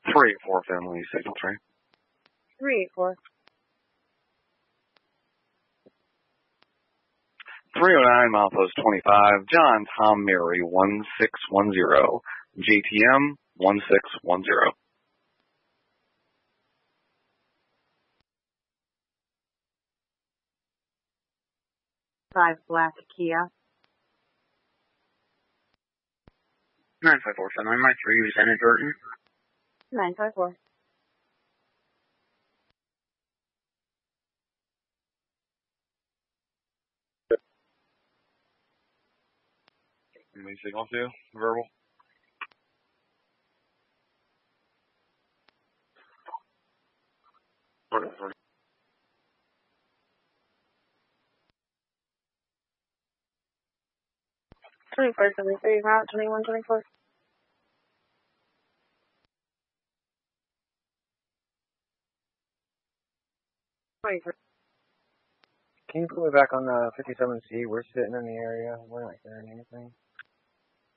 384 family signal train. 384. 309 milepost 25, John Tom Mary 1610, JTM 1610. 5 Black Kia. 954, Sunline, my 3, Lieutenant Burton. 954. Any signal to you? Verbal? Sorry. 2473, route 2124. Can you put me back on the 57C? We're sitting in the area. We're not hearing anything.